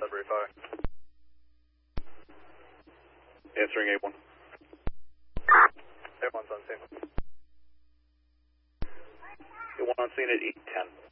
delivery 5. Answering A1. A1's on scene. A1 on scene at 8:10.